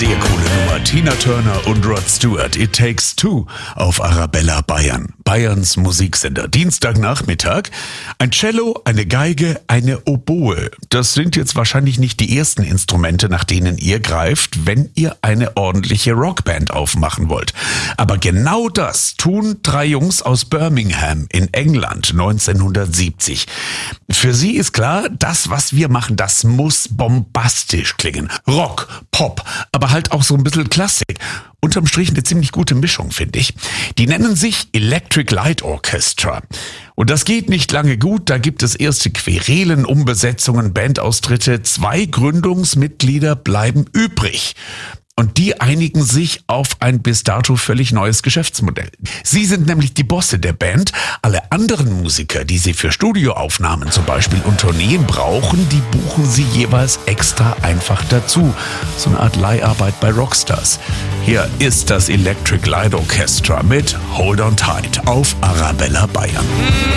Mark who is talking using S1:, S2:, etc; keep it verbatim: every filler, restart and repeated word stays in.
S1: Sehr coole Nummer. Tina Turner und Rod Stewart. It Takes Two auf Arabella Bayern. Bayerns Musiksender. Dienstagnachmittag. Ein Cello, eine Geige, eine Oboe. Das sind jetzt wahrscheinlich nicht die ersten Instrumente, nach denen ihr greift, wenn ihr eine ordentliche Rockband aufmachen wollt. Aber genau das tun drei Jungs aus Birmingham in England neunzehnhundertsiebzig. Für sie ist klar, das, was wir machen, das muss bombastisch klingen. Rock, Pop, aber halt auch so ein bisschen Klassik. Unterm Strich eine ziemlich gute Mischung, finde ich. Die nennen sich Electric Light Orchestra. Und das geht nicht lange gut. Da gibt es erste Querelen, Umbesetzungen, Bandaustritte. Zwei Gründungsmitglieder bleiben übrig. Und die einigen sich auf ein bis dato völlig neues Geschäftsmodell. Sie sind nämlich die Bosse der Band. Alle anderen Musiker, die sie für Studioaufnahmen zum Beispiel und Tourneen brauchen, die buchen sie jeweils extra einfach dazu. So eine Art Leiharbeit bei Rockstars. Hier ist das Electric Light Orchestra mit Hold on Tight auf Arabella Bayern.